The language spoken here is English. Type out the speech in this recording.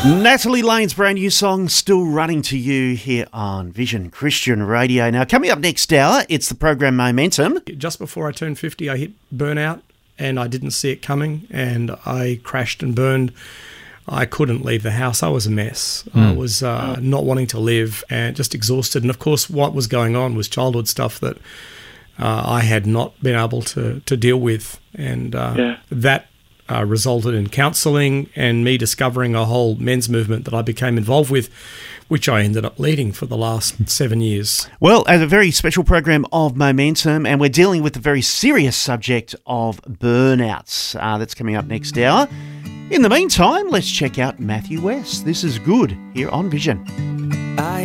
Natalie Lane's brand new song, still running to you here on Vision Christian Radio. Now, coming up next hour, it's the program Momentum. Just before I turned 50, I hit burnout and I didn't see it coming and I crashed and burned. I couldn't leave the house. I was a mess. I was not wanting to live and just exhausted. And, of course, what was going on was childhood stuff that I had not been able to deal with. And that resulted in counselling and me discovering a whole men's movement that I became involved with, which I ended up leading for the last 7 years. Well, as a very special program of Momentum, and we're dealing with the very serious subject of burnouts. That's coming up next hour. In the meantime, let's check out Matthew West. This is Good here on Vision.